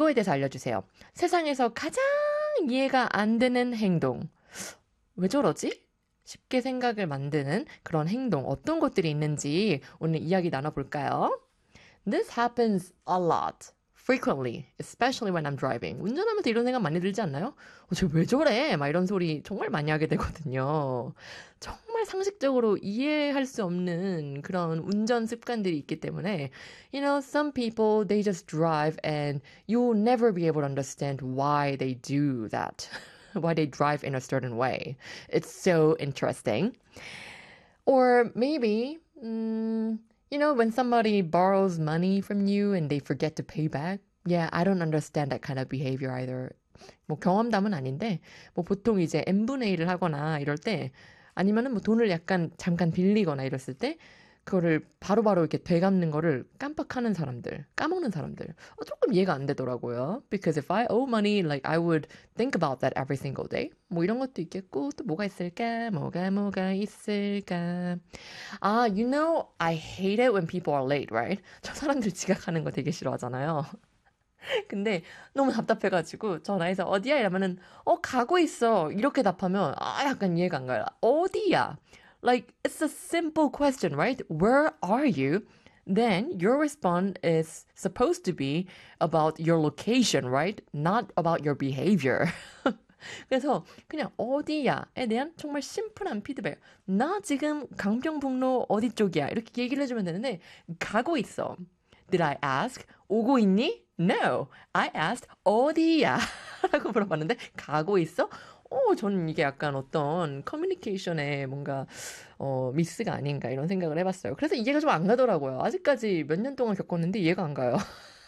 이거에 대해서 알려주세요. 세상에서 가장 이해가 안 되는 행동. 왜 저러지? 쉽게 생각을 만드는 그런 행동, 어떤 것들이 있는지 오늘 이야기 나눠볼까요? This happens a lot. Frequently, especially when I'm driving. 운전하면서 이런 생각 많이 들지 않나요? 쟤 왜 저래? 막 이런 소리 정말 많이 하게 되거든요. 정말 상식적으로 이해할 수 없는 그런 운전 습관들이 있기 때문에 You know, some people, they just drive and you'll never be able to understand why they do that. Why they drive in a certain way. It's so interesting. Or maybe, you know, when somebody borrows money from you and they forget to pay back, yeah, I don't understand that kind of behavior either. 뭐 경험담은 아닌데, 뭐 보통 이제 n분의 1을 하거나 이럴 때, 아니면은 뭐 돈을 약간 잠깐 빌리거나 이랬을 때, 그거를 바로바로 이렇게 되갚는 거를 깜빡하는 사람들, 까먹는 사람들. 조금 이해가 안 되더라고요. Because if I owe money, like I would think about that every single day. 뭐 이런 것도 있겠고, 또 뭐가 있을까? 뭐가 있을까? 아, you know, I hate it when people are late, right? 저 사람들 지각하는 거 되게 싫어하잖아요. 근데 너무 답답해가지고 전화해서 어디야? 이러면은 가고 있어. 이렇게 답하면 약간 이해가 안 가요. 어디야? Like, it's a simple question, right? Where are you? Then your response is supposed to be about your location, right? Not about your behavior. 그래서 그냥 어디야에 대한 정말 심플한 피드백. 나 지금 강평북로 어디 쪽이야? 이렇게 얘기를 해주면 되는데 가고 있어. Did I ask? 오고 있니? No. I asked 어디야? 라고 물어봤는데 가고 있어? 저는 이게 약간 어떤 커뮤니케이션의 뭔가 미스가 아닌가 이런 생각을 해봤어요. 그래서 이해가 좀 안 가더라고요. 아직까지 몇 년 동안 겪었는데 이해가 안 가요.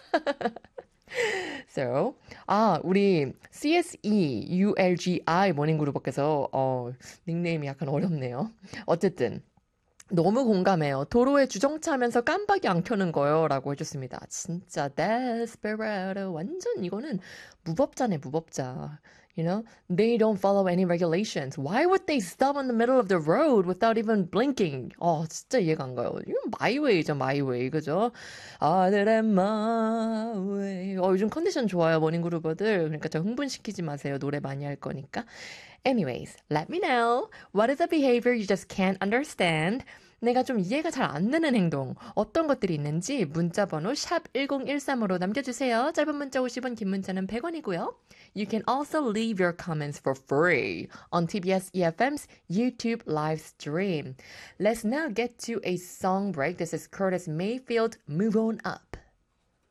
So, 우리 CSEULGI 모닝그룹께서 닉네임이 약간 어렵네요. 어쨌든 너무 공감해요. 도로에 주정차하면서 깜빡이 안 켜는 거요. 라고 해줬습니다. 진짜 desperado. 완전 이거는 무법자네, 무법자. You know, they don't follow any regulations. Why would they stop in the middle of the road without even blinking? 진짜 이해가 안 가요. 이건 my way죠, my way. 그죠? 아들의 my way. 요즘 컨디션 좋아요, 모닝그루버들. 그러니까 저 흥분시키지 마세요. 노래 많이 할 거니까. Anyways, let me know. What is a behavior you just can't understand? 내가 좀 이해가 잘 안 되는 행동, 어떤 것들이 있는지 문자번호 샵 1013으로 남겨주세요. 짧은 문자 50원, 긴 문자는 100원이고요. You can also leave your comments for free on TBS EFM's YouTube live stream. Let's now get to a song break. This is Curtis Mayfield, Move On Up.